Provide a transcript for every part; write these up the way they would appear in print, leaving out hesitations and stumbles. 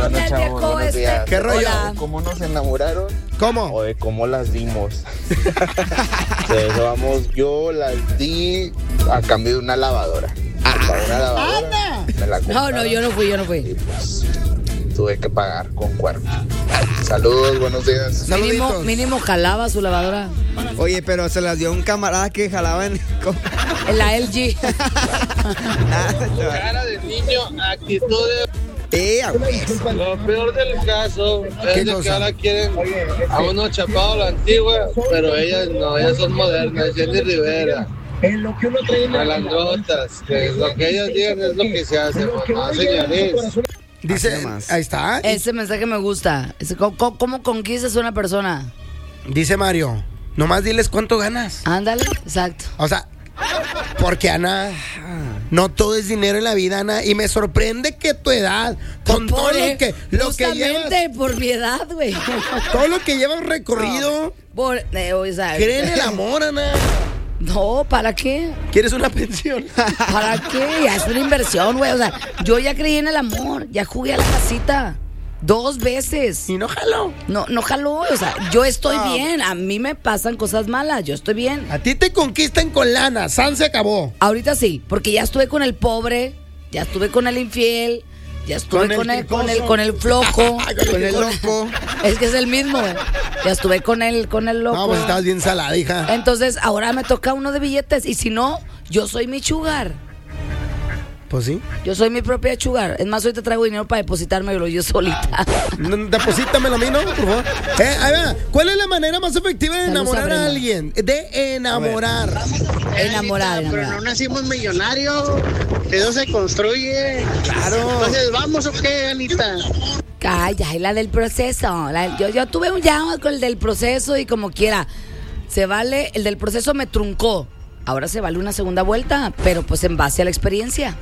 onda, chavos, viejo buenos días. ¿Qué rollo? Hola. ¿Cómo nos enamoraron? ¿Cómo? O de cómo las dimos. De eso vamos, yo las di a cambio de una lavadora. Una lavadora. Me la No, compraron yo no y fui. pues tuve que pagar con cuerpo. Saludos, buenos días. Saluditos. Mínimo jalaba su lavadora. Oye, pero se las dio un camarada que jalaba en... En la LG. Cara de niño, actitud de... Lo peor del caso ¿Qué es de que cosa? ahora quieren a uno chapado a la antigua, pero ellas no, ellas son modernas, Jenny Rivera. Malandrotas, que lo que ellas digan es lo que se hace, mamá, señores. Dice, Así nomás. ahí está. Ese mensaje me gusta. ¿Cómo conquistas a una persona? Dice Mario, nomás diles cuánto ganas. Ándale, exacto. O sea, porque Ana, no todo es dinero en la vida, Ana. Y me sorprende que tu edad, con todo lo que llevas, Justamente por mi edad, güey. todo lo que llevas recorrido, O sea, cree en el amor, Ana. No, ¿para qué? ¿Quieres una pensión? ¿Para qué? Ya es una inversión, güey. O sea, yo ya creí en el amor. Ya jugué a la casita 2 veces. Y no jaló. No jaló, o sea, yo estoy bien. A mí me pasan cosas malas, yo estoy bien. A ti te conquistan con lana. San se acabó. Ahorita sí, porque ya estuve con el pobre, ya estuve con el infiel, ya estuve Con el cricoso. con el flojo, Con el loco. Es que es el mismo, güey. Ya estuve con el loco. No, pues estabas bien salada, hija. Entonces, ahora me toca uno de billetes. Y si no, yo soy mi sugar. Pues sí. Yo soy mi propia sugar. Es más, hoy te traigo dinero para depositármelo yo solita. Deposítamelo a mí, ¿no? Por favor. Ahí va. ¿Cuál es la manera más efectiva de Saludos enamorar a Brenda. a alguien? De enamorar. Enamorar. Pero no nacimos millonarios. Eso se construye. Claro. Entonces, ¿vamos o qué, Anita? Calla, y la del proceso. Yo tuve un llamo con el del proceso y como quiera. Se vale, el del proceso me truncó. Ahora se vale una segunda vuelta, pero pues en base a la experiencia.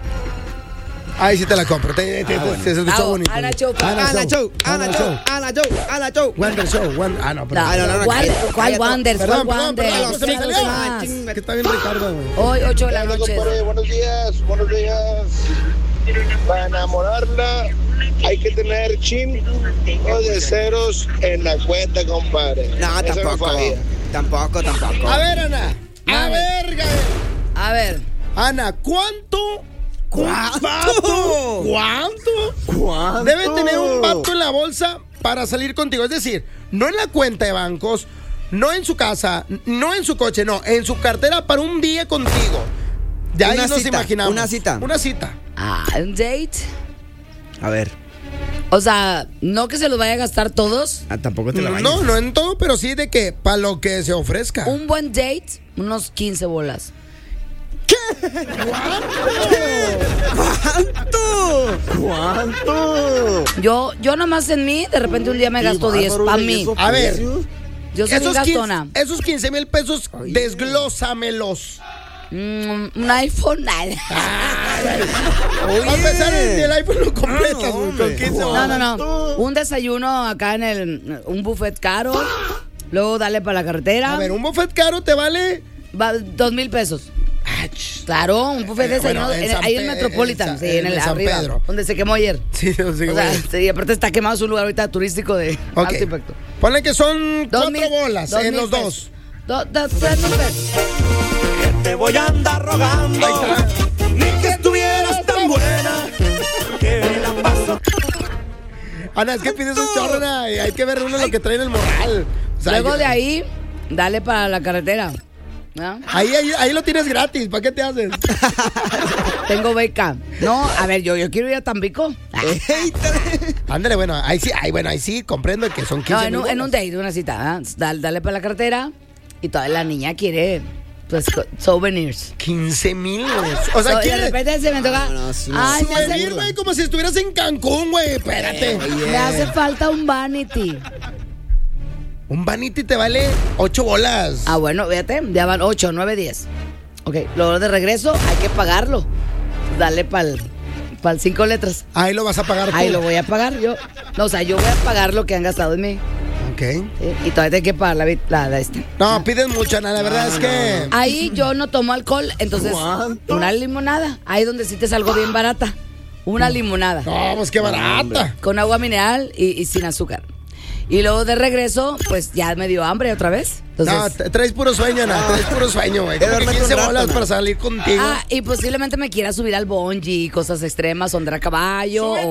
Ahí sí te la compro. Se escuchó Bravo, bonito. Ana Show. Ana Show, Ana Show, Ana Show, Ana Show. Wonder Show. No, pero. No, ¿Cuál Wonders? ¿Cuál Perdón, Wonders? se me salió. Más. Que está bien Ricardo, güey. Hoy, 8 de la Hola, noche. compadre, buenos días, buenos días. Para enamorarla hay que tener chingos de ceros en la cuenta, compadre. No, Eso tampoco. falla. Tampoco. A ver, Ana. A ver, Gael. A ver. Ana, ¿cuánto? ¿Cuánto? ¿Cuánto? Debe tener un vato en la bolsa para salir contigo. Es decir, no en la cuenta de bancos, no en su casa, no en su coche, no, en su cartera para un día contigo. De ahí Una nos cita, imaginamos. una cita. Una cita. Un date. A ver. O sea, no que se los vaya a gastar todos. Tampoco te la bañes. No en todo, pero sí de que para lo que se ofrezca. Un buen date, unos 15 bolas. ¿Cuánto? Yo nomás en mí, de repente un día me gasto 10 para mí. A ver, Yo soy muy gastona. esos 15,000 pesos, desglósamelos. Un iPhone. A empezar el iPhone lo completas, güey, con 15 bolas. No. Un desayuno acá en un buffet caro. Luego dale para la carretera. A ver, un buffet caro te vale. 2,000 pesos. Claro, un buffet de desayuno. Bueno, en San ahí en Pe- Metropolitan, en sí, en el San arriba. Pedro. Donde se quemó ayer. Sí, O sea, sí, aparte está quemado, es un lugar ahorita turístico de Ok. alto impacto. Ponle que son 2,000 4 bolas en los pesos. dos. 3,000 pesos. Te voy a andar rogando, Ahí está. ni que estuvieras tan buena, que me la paso. Ana, es que pides un chorro, Ana, y hay que ver uno lo que trae en el morral. O sea, Luego yo- de ahí, dale para la carretera. ¿No? Ahí lo tienes gratis. ¿Para qué te haces? Tengo beca. No, a ver, yo quiero ir a Tampico. Ándale, bueno, ahí sí, comprendo que son 15 No, en un date, una cita. Dale para la carretera y toda la niña quiere, pues, souvenirs. 15,000, güey. O sea, De ¿quieres repente se me toca. Ay, me souvenir, hace, güey? Como si estuvieras en Cancún, güey. Espérate. me hace falta un vanity. Un vanity te vale 8 bolas. Ah, bueno, fíjate, ya van 8, 9, 10. Ok, luego de regreso hay que pagarlo. Dale para el 5 letras. Ahí lo vas a pagar tú. Ahí lo voy a pagar yo. No, o sea, yo voy a pagar lo que han gastado en mí. Ok. Y todavía hay que pagar la este. No, pides mucho, Ana. La verdad es que. Ahí yo no tomo alcohol, entonces una limonada. Ahí donde sí te salgo bien barata. una limonada. No, pues qué barata. Con agua mineral y sin azúcar. Y luego de regreso, pues ya me dio hambre otra vez. Entonces, No, traes puro sueño, Ana. Traes puro sueño, güey. Como que 15 bolas para salir contigo. y posiblemente me quiera subir al bungee, cosas extremas, andar a caballo o...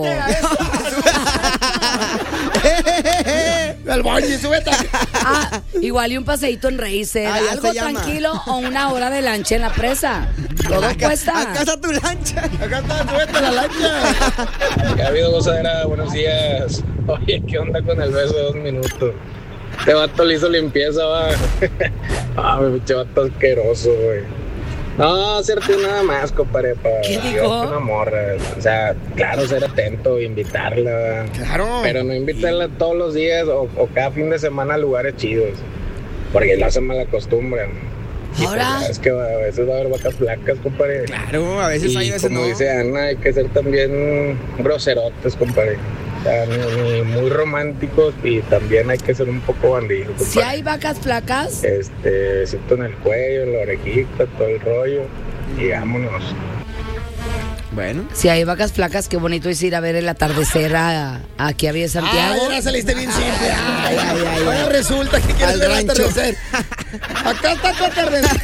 Al bungee, súbete. Igual y un paseíto en racer, Ya algo se llama. tranquilo o una hora de lancha en la presa. Todo cuesta. Acá está tu lancha. Acá está, súbete a la lancha. ¿Qué ha habido, gozadera? Buenos días. Oye, ¿qué onda con el beso de 2 minutos? Este vato le hizo limpieza, va. Pinche vato asqueroso, güey. No, hacerte nada más, compadre, para ¿Qué dijo? llevarte una morra. O sea, claro, ser atento, invitarla, ¿va? Claro. Pero no invitarla todos los días o cada fin de semana a lugares chidos. Porque la hacen mala costumbre. Ahora, Es que a veces va a haber vacas flacas, compadre. Claro, a veces hay, Y a veces como no. dice Ana, hay que ser también groserotes, compadre. O sea, ni muy románticos y también hay que ser un poco bandidos, compadre. si hay vacas flacas, Siento en el cuello, en la orejita, todo el rollo. Y vámonos. Bueno. si hay vacas flacas, qué bonito es ir a ver el atardecer aquí a Villa Santiago. Ay, ahora saliste bien simple. Ahora resulta que quieres Al ver el rancho. atardecer. Acá está tu atardecer.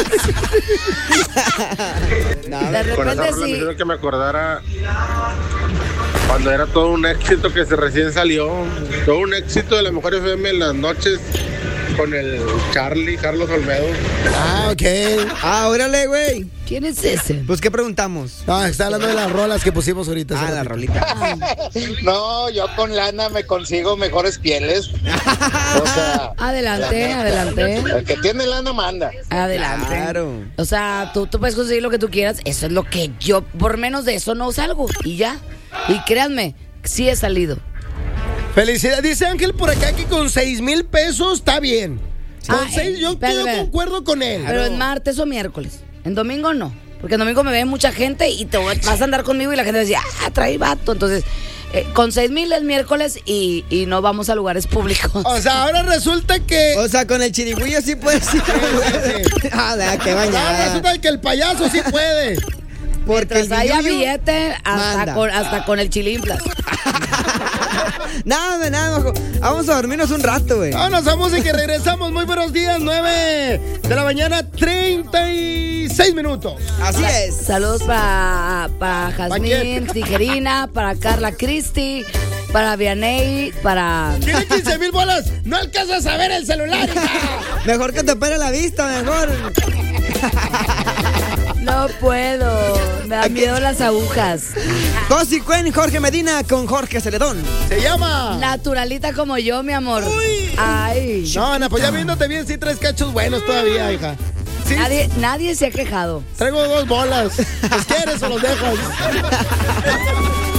No, De Con esa repente rola me sí. hicieron que me acordara cuando era todo un éxito que se recién salió. Todo un éxito de la Mujer FM en las noches con el Carlos Olmedo. Ah, ok. órale, güey. ¿Quién es ese? Pues, ¿qué preguntamos? No, está hablando de las rolas que pusimos ahorita. hace La ratito. rolita. No, yo con lana me consigo mejores pieles. O sea, Adelante. el que tiene lana manda. Adelante. Claro. O sea, tú puedes conseguir lo que tú quieras. Eso es lo que yo, por menos de eso, no salgo. Y ya. Y créanme, sí he salido. Felicidad. Dice Ángel por acá que con 6,000 pesos está bien. Con 6, yo espérame. concuerdo con él. Pero en martes o miércoles. En domingo no. Porque en domingo me ve mucha gente y vas a andar conmigo y la gente va a decir, trae vato. Entonces, con 6,000 es miércoles y no vamos a lugares públicos. O sea, ahora resulta que. O sea, con el chirigüillo sí puedes ir. sí. Qué Ahora bañada. resulta que el payaso sí puede. Porque Mientras haya Guilluyo billete, manda. hasta con el chilimplas. Nada, ojo. Vamos a dormirnos un rato, güey. Vámonos a música y regresamos. Muy buenos días, 9 de la mañana, 36 minutos. Así es. Saludos para Jazmín, Tijerina, para Carla Cristi, para Vianey, para... Tiene 15,000 bolas. No alcanzas a ver el celular, hija. Mejor que te opere la vista, mejor. No puedo, me dan miedo las agujas. Cosi Cuen, Jorge Medina con Jorge Celedón. Se llama. Naturalita como yo, mi amor. Ay. No, Ana, pues ya viéndote bien, sí traes cachos buenos todavía, hija. Sí, Nadie se ha quejado. traigo 2 bolas. ¿Los quieres o los dejas?